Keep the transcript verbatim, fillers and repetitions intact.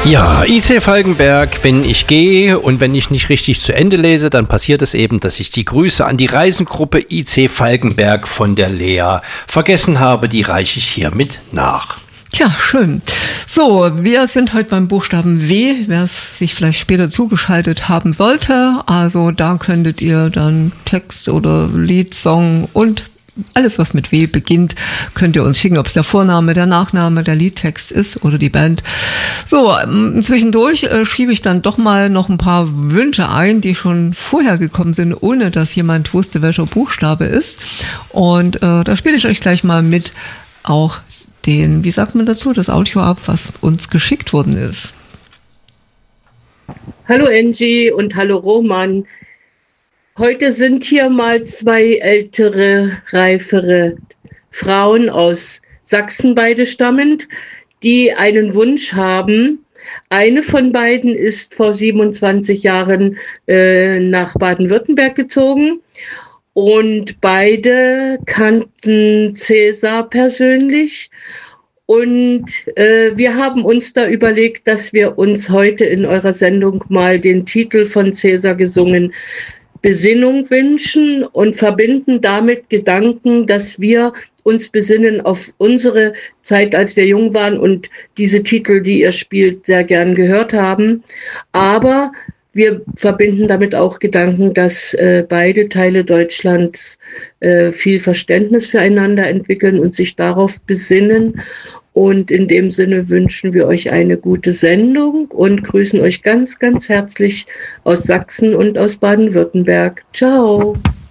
Ja, I C Falkenberg, wenn ich gehe und wenn ich nicht richtig zu Ende lese, dann passiert es eben, dass ich die Grüße an die Reisengruppe I C Falkenberg von der Lea vergessen habe. Die reiche ich hiermit nach. Tja, schön. So, wir sind heute beim Buchstaben W, wer es sich vielleicht später zugeschaltet haben sollte. Also da könntet ihr dann Text oder Lied, Song und alles, was mit W beginnt, könnt ihr uns schicken, ob es der Vorname, der Nachname, der Liedtext ist oder die Band. So, zwischendurch äh, schiebe ich dann doch mal noch ein paar Wünsche ein, die schon vorher gekommen sind, ohne dass jemand wusste, welcher Buchstabe ist. Und äh, da spiele ich euch gleich mal mit auch den, wie sagt man dazu, das Audio ab, was uns geschickt worden ist. Hallo Angie und hallo Roman. Heute sind hier mal zwei ältere, reifere Frauen aus Sachsen beide stammend, die einen Wunsch haben. Eine von beiden ist vor siebenundzwanzig Jahren äh, nach Baden-Württemberg gezogen und beide kannten Cäsar persönlich. Und äh, wir haben uns da überlegt, dass wir uns heute in eurer Sendung mal den Titel von Cäsar gesungen Besinnung wünschen und verbinden damit Gedanken, dass wir uns besinnen auf unsere Zeit, als wir jung waren und diese Titel, die ihr spielt, sehr gern gehört haben. Aber wir verbinden damit auch Gedanken, dass äh, beide Teile Deutschlands äh, viel Verständnis füreinander entwickeln und sich darauf besinnen. Und in dem Sinne wünschen wir euch eine gute Sendung und grüßen euch ganz, ganz herzlich aus Sachsen und aus Baden-Württemberg. Ciao!